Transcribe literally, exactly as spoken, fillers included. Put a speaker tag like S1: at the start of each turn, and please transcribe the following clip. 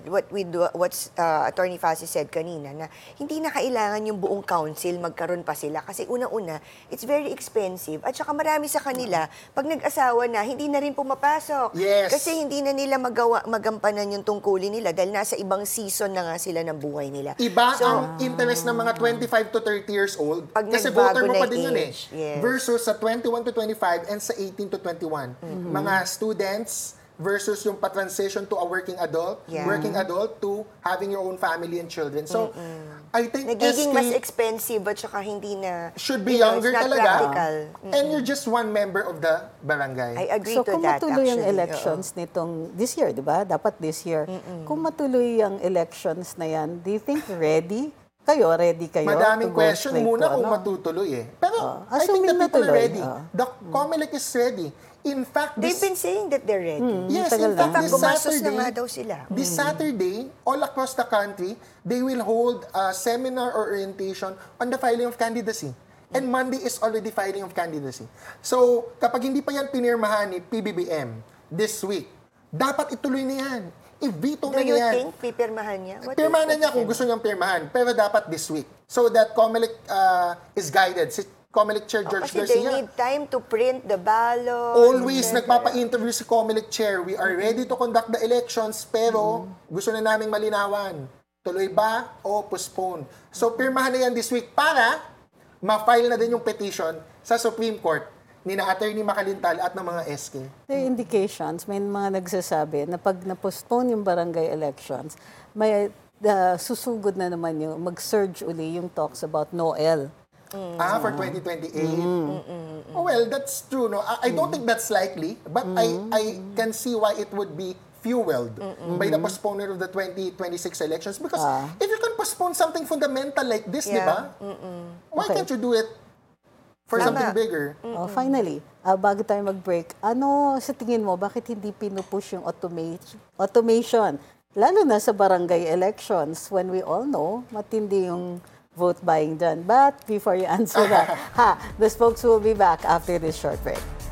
S1: what with what's uh, Attorney Fassi said kanina, na hindi na kailangan yung buong council magkaroon pa sila. Kasi unang-una, it's very expensive. At saka marami sa kanila, pag nag-asawa na, hindi na rin pumapasok.
S2: Yes.
S1: Kasi hindi na nila magawa, magampanan yung tungkulin nila dahil nasa ibang season na nga sila ng buhay nila.
S2: Iba
S1: So,
S2: ang interest ng mga twenty-five to thirty years old.
S1: Pag
S2: Kasi
S1: nagbago
S2: voter mo
S1: na
S2: pa din yun eh.
S1: age, yes.
S2: Versus sa twenty-one to twenty-five and sa eighteen to twenty-one. Mga students versus yung pa-transition to a working adult,
S1: Yeah.
S2: working adult to having your own family and children. So, I think
S1: nagiging
S2: S K
S1: mas expensive at saka hindi na,
S2: should be
S1: you know,
S2: younger
S1: it's not
S2: talaga.
S1: practical.
S2: And you're just one member of the barangay.
S1: I agree
S3: So
S1: to
S3: kung
S1: that,
S3: matuloy ang
S1: actually.
S3: elections nitong this year, di ba? Dapat this year. Kung matuloy ang elections na yan, do you think ready? Kayo, ready kayo?
S2: Madaming
S3: to go
S2: question
S3: straight
S2: muna
S3: to
S2: kung
S3: ano?
S2: matutuloy eh. Pero
S3: Oh,
S2: I think the
S3: assuming
S2: people are
S3: natuloy,
S2: ready.
S3: oh.
S2: The COMELEC is ready. In fact,
S1: They've
S2: this,
S1: been saying that they're ready.
S2: yes,
S3: tagal
S2: in fact,
S3: na.
S2: this
S1: Gumastos na
S2: Saturday,
S1: nga daw sila.
S2: this Saturday, all across the country, they will hold a seminar or orientation on the filing of candidacy. And Monday is already filing of candidacy. So, kapag hindi pa yan pinirmahan ni P B B M this week, dapat ituloy na yan. I-veto
S1: Do
S2: na
S1: you
S2: yan.
S1: think pipirmahan niya? What
S2: Pirmahan na
S1: is-
S2: niya kung gusto niyang pirmahan, pero dapat this week. So that COMELEC uh, is guided. Si COMELEC Chair George
S1: Kasi they
S2: Garcia,
S1: need time to print the ballot.
S2: always
S1: et cetera.
S2: nagpapa-interview si COMELEC Chair. We are ready to conduct the elections, pero gusto na naming malinawan. Tuloy ba o postpone? So pirmahan na yan this week para ma-file na din yung petition sa Supreme Court ni na Attorney Macalintal at ng mga S K.
S3: There are indications, may mga nagsasabi na pag na-postpone yung barangay elections, may uh, susugod na naman yung mag-surge uli yung talks about Noel.
S2: Ah, for twenty twenty-eight? Oh, well, that's true. No, I, I don't think that's likely, but I I can see why it would be fueled by the postponement of the twenty twenty-six elections. Because
S3: Ah.
S2: if you can postpone something fundamental like this, di
S1: Yeah.
S2: ba? Why
S3: Okay.
S2: can't you do it for
S1: Tama.
S2: something bigger?
S3: Oh, finally, uh, bago tayo mag-break, ano sa tingin mo, bakit hindi pinupush yung automation, automation? Lalo na sa barangay elections when we all know matindi yung vote buying dyan. But before you answer that, ha, the spokes will be back after this short break.